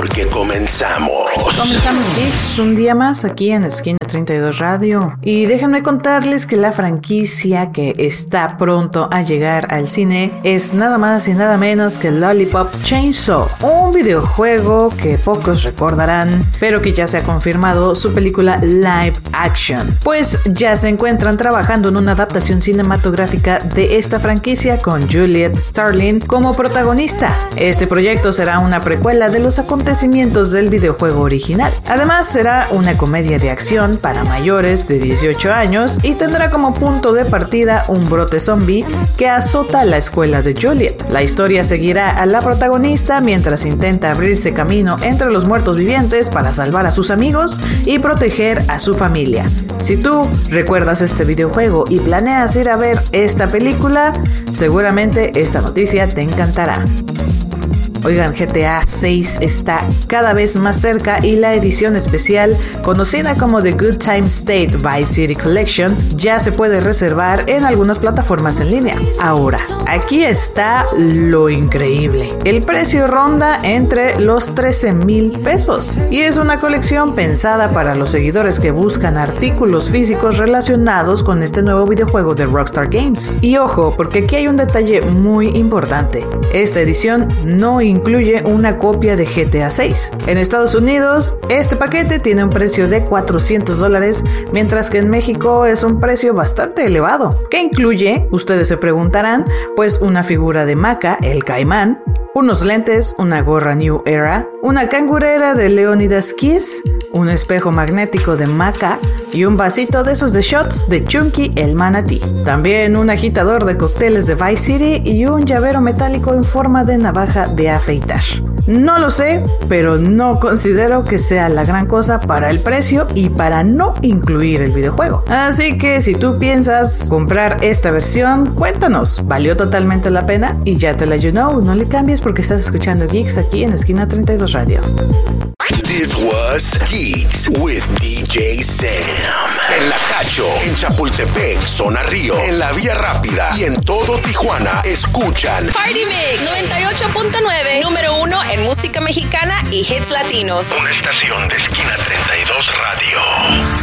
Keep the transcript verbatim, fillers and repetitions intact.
porque comenzamos. Comenzamos, Geeks, un día más aquí en Esquina treinta y dos Radio. Y déjenme contarles que la franquicia que está pronto a llegar al cine es nada más y nada menos que Lollipop Chainsaw, un videojuego que pocos recordarán, pero que ya se ha confirmado su película live action. Pues ya se encuentran trabajando en una adaptación cinematográfica de esta franquicia con Juliet Starling como protagonista. Este proyecto será una precuela de los acontecimientos del videojuego original. Además, será una comedia de acción para mayores de dieciocho años y tendrá como punto de partida un brote zombie que azota la escuela de Juliet. La historia seguirá a la protagonista mientras intenta abrirse camino entre los muertos vivientes para salvar a sus amigos y proteger a su familia. Si tú recuerdas este videojuego y planeas ir a ver esta película, seguramente esta noticia te encantará. Oigan, G T A seis está cada vez más cerca y la edición especial, conocida como The Good Time State Vice City Collection, ya se puede reservar en algunas plataformas en línea. Ahora, aquí está lo increíble. El precio ronda entre los trece mil pesos y es una colección pensada para los seguidores que buscan artículos físicos relacionados con este nuevo videojuego de Rockstar Games. Y ojo, porque aquí hay un detalle muy importante. Esta edición no incluye una copia de G T A seis. En Estados Unidos, este paquete tiene un precio de cuatrocientos dólares, mientras que en México es un precio bastante elevado. ¿Qué incluye? Ustedes se preguntarán, pues una figura de Maca, el Caimán, unos lentes, una gorra New Era, una cangurera de Leonidas Kiss, un espejo magnético de Maca y un vasito de esos de shots de Chunky el manatí. También un agitador de cócteles de Vice City y un llavero metálico en forma de navaja de afeitar. No lo sé, pero no considero que sea la gran cosa para el precio y para no incluir el videojuego. Así que si tú piensas comprar esta versión, cuéntanos, ¿valió totalmente la pena? Y ya te la you know, no le cambies porque estás escuchando Geeks aquí en Esquina treinta y dos Radio. This was Geeks with D J Sam. En La Cacho, en Chapultepec, Zona Río, en La Vía Rápida y en todo Tijuana, escuchan Party Mix noventa y ocho punto nueve, número uno en música mexicana y hits latinos. Una estación de Esquina treinta y dos Radio.